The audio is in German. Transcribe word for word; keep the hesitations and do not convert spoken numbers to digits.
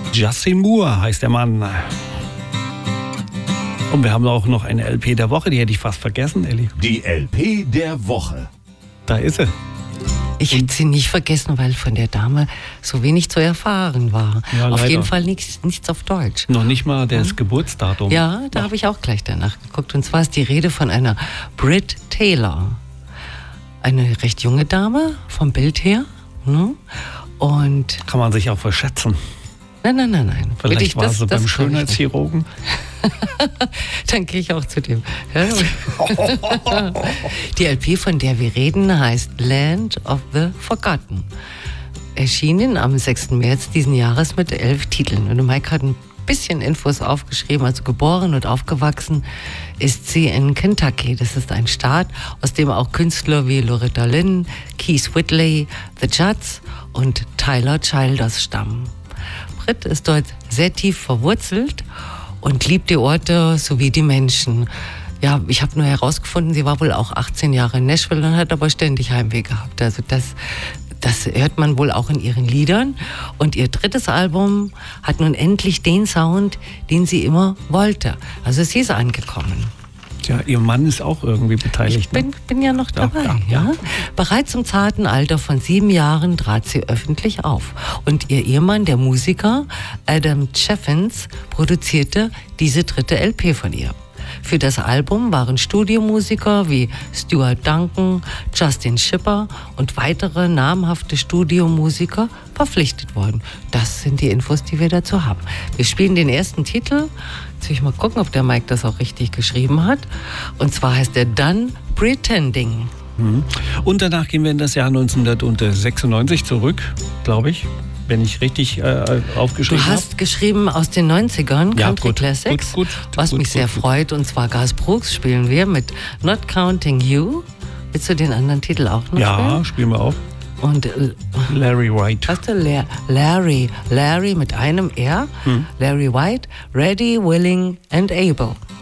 Justin Moore heißt der Mann. Und wir haben auch noch eine L P der Woche, die hätte ich fast vergessen, Elli. Die L P der Woche. Da ist sie. Ich hätte sie nicht vergessen, weil von der Dame so wenig zu erfahren war. Ja, auf leider. jeden Fall nichts, nichts auf Deutsch. Noch nicht mal das Geburtsdatum. Ja, da habe ich auch gleich danach geguckt. Und zwar ist die Rede von einer Brit Taylor. Eine recht junge Dame, vom Bild her. Ne? Und Kann man sich auch verschätzen. nein, nein, nein, nein. Vielleicht Wirklich, war das- sie das beim glaub ich nicht. Schönheitschirurgen. Dann gehe ich auch zu dem. Ja. Die L P, von der wir reden, heißt Land of the Forgotten. Erschienen am sechsten März diesen Jahres mit elf Titeln. Und Mike hat ein bisschen Infos aufgeschrieben. Also geboren und aufgewachsen ist sie in Kentucky. Das ist ein Staat, aus dem auch Künstler wie Loretta Lynn, Keith Whitley, The Judds und Tyler Childers stammen. Brit ist dort sehr tief verwurzelt und liebt die Orte sowie die Menschen. Ja, ich habe nur herausgefunden, sie war wohl auch achtzehn Jahre in Nashville und hat aber ständig Heimweh gehabt. Also das, das hört man wohl auch in ihren Liedern. Und ihr drittes Album hat nun endlich den Sound, den sie immer wollte. Also sie ist angekommen. Ja, ihr Mann ist auch irgendwie beteiligt. Ich bin, ne? bin ja noch dabei. ja, Ja, ja. Bereits im zarten Alter von sieben Jahren trat sie öffentlich auf. Und ihr Ehemann, der Musiker Adam Chaffins, produzierte diese dritte L P von ihr. Für das Album waren Studiomusiker wie Stuart Duncan, Justin Schipper und weitere namhafte Studiomusiker verpflichtet worden. Das sind die Infos, die wir dazu haben. Wir spielen den ersten Titel. Jetzt will ich mal gucken, ob der Mike das auch richtig geschrieben hat. Und zwar heißt er Done Pretending. Mhm. Und danach gehen wir in das Jahr neunzehnhundertsechsundneunzig zurück, glaube ich, wenn ich richtig äh, aufgeschrieben Du habe. hast geschrieben aus den neunzigern, Ja, Country gut, Classics, gut, gut, was gut, mich gut, sehr gut. freut. Und zwar Garth Brooks spielen wir mit Not Counting You. Willst du den anderen Titel auch noch Ja, spielen? spielen wir auch. Und äh, Larry White. hast du La- Larry, Larry mit einem R, Hm. Larry White, Ready, Willing and Able.